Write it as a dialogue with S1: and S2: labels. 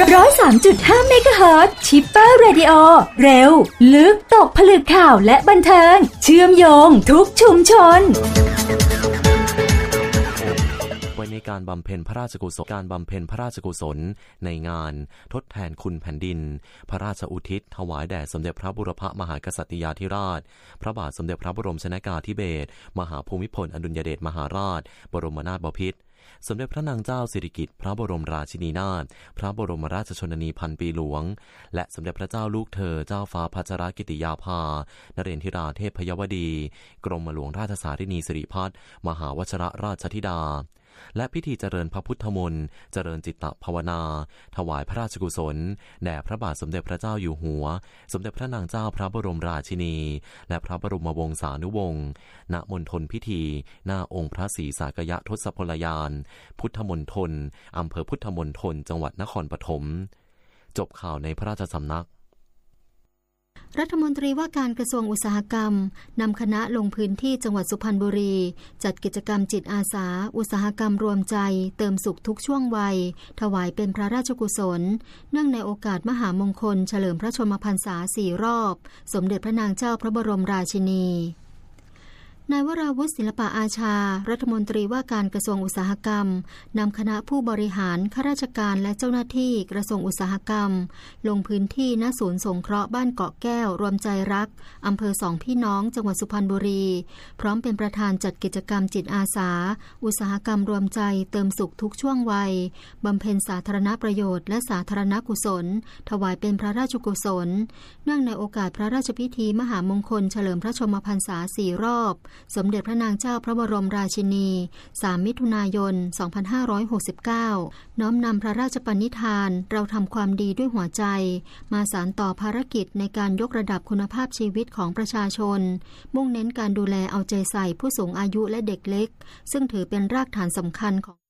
S1: 103.5 เมกะเฮิรตซ์ชิปเปอร์เรดิโอเร็วลึกตกผลึกข่าวและบันเทิงเชื่อมโยงทุกชุมชน
S2: ไว้ในการบำเพ็ญพระราชกุศลในงานทดแทนคุณแผ่นดินพระราชอุทิศถวายแด่สมเด็จพระบุรพมหากษัตริยาธิราชพระบาทสมเด็จพระบรมชนกาธิเบศรมหาภูมิพลอดุลยเดชมหาราชบรมนาถบพิตรสมเด็จพระนางเจ้าสิริกิติ์พระบรมราชินีนาถพระบรมราชชนนีพันปีหลวงและสมเด็จพระเจ้าลูกเธอเจ้าฟ้าพัชรกิติยาภานเรนทิราเทพยวดีกรมหลวงราชสารินีสิริพัฒน์มหาวชิรราชธิดาและพิธีเจริญพระพุทธมนต์เจริญจิตตภาวนาถวายพระราชกุศลแด่พระบาทสมเด็จพระเจ้าอยู่หัวสมเด็จพระนางเจ้าพระบรมราชินีและพระบรมวงศานุวงศ์ณมณฑลพิธีหน้าองค์พระศรีสากยะทศพลยานพุทธมณฑลอำเภอพุทธมณฑลจังหวัดนครปฐมจบข่าวในพระราชสำนัก
S3: รัฐมนตรีว่าการกระทรวงอุตสาหกรรมนำคณะลงพื้นที่จังหวัดสุพรรณบุรีจัดกิจกรรมจิตอาสาอุตสาหกรรมรวมใจเติมสุขทุกช่วงวัยถวายเป็นพระราชกุศลเนื่องในโอกาสมหามงคลเฉลิมพระชนมพรรษา4 รอบสมเด็จพระนางเจ้าพระบรมราชินีนายวราวุฒิศิลปะอาชารัฐมนตรีว่าการกระทรวงอุตสาหกรรมนำคณะผู้บริหารข้าราชการและเจ้าหน้าที่กระทรวงอุตสาหกรรมลงพื้นที่ณศูนย์สงเคราะห์บ้านเกาะแก้วรวมใจรักอำเภอสองพี่น้องจังหวัดสุพรรณบุรีพร้อมเป็นประธานจัดกิจกรรมจิตอาสาอุตสาหกรรมรวมใจเติมสุขทุกช่วงวัยบำเพ็ญสาธารณประโยชน์และสาธารณกุศลถวายเป็นพระราชกุศลเนื่องในโอกาสพระราชพิธีมหามงคลเฉลิมพระชนมพรรษา4 รอบสมเด็จพระนางเจ้าพระบรมราชินี3 มิถุนายน 2569น้อมนำพระราชปณิธานเราทำความดีด้วยหัวใจมาสานต่อภารกิจในการยกระดับคุณภาพชีวิตของประชาชนมุ่งเน้นการดูแลเอาใจใส่ผู้สูงอายุและเด็กเล็กซึ่งถือเป็นรากฐานสำคัญของ